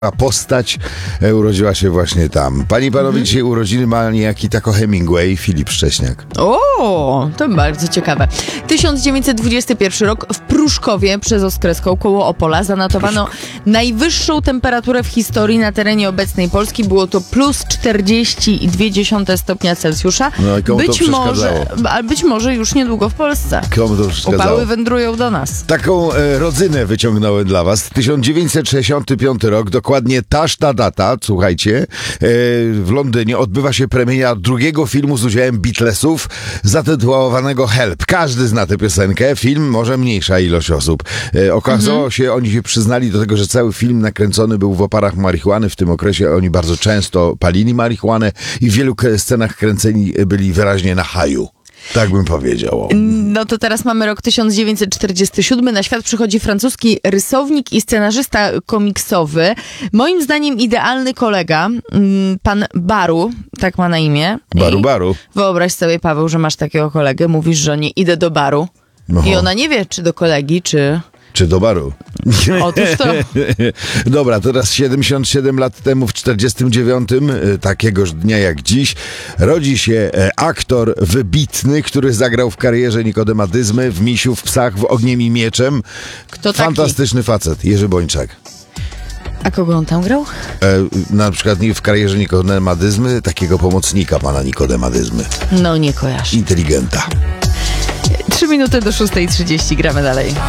A postać urodziła się właśnie tam. Pani i panowie, dzisiaj urodziny ma niejaki tako Hemingway, Filip Szcześniak. O, to bardzo ciekawe. 1921 rok w Pruszkowie przez Oskreską koło Opola zanotowano najwyższą temperaturę w historii na terenie obecnej Polski. Było to plus 40,2 stopnia Celsjusza. No i komu to przeszkadzało? Być może już niedługo w Polsce. Komu to przeszkadzało? Upały wędrują do nas. Taką rodzynę wyciągnąłem dla was. 1965 rok, dokładnie ta data, słuchajcie, w Londynie odbywa się premiera drugiego filmu z udziałem Beatlesów zatytułowanego Help. Każdy zna tę piosenkę, film może mniejsza ilość osób. Okazało się, oni się przyznali do tego, że cały film nakręcony był w oparach marihuany. W tym okresie oni bardzo często palili marihuanę i w wielu scenach kręceni byli wyraźnie na haju. Tak bym powiedział. No to teraz mamy rok 1947. Na świat przychodzi francuski rysownik i scenarzysta komiksowy. Moim zdaniem idealny kolega, pan Baru, tak ma na imię. Baru. Wyobraź sobie, Paweł, że masz takiego kolegę, mówisz żonie, idę do baru. Oho. I ona nie wie, czy do kolegi, Czy do baru? Otóż to. Dobra, teraz 77 lat temu, w 49, takiegoż dnia jak dziś, rodzi się aktor wybitny, który zagrał w karierze Nikodema Dyzmy, w Misiu, w Psach, w Ogniem i Mieczem. Kto taki? Fantastyczny facet, Jerzy Bończak. A kogo on tam grał? Na przykład w karierze Nikodema Dyzmy, takiego pomocnika pana Nikodema Dyzmy. No nie kojarzę. Inteligenta. 3 minuty do 6:30, gramy dalej.